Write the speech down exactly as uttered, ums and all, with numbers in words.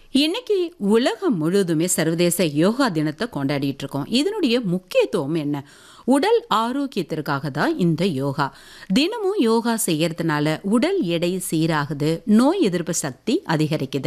இன்னைக்கு உலகம் முழுவதுமே சர்வதேச யோகா தினத்தை கொண்டாடிட்டு இருக்கோம். இதனுடைய முக்கியத்துவம் என்ன? உடல் ஆரோக்கியத்திற்காக தான் இந்த யோகா. தினமும் யோகா செய்யறதுனால உடல் எடை சீராகுது, நோய் எதிர்ப்பு சக்தி அதிகரிக்குது.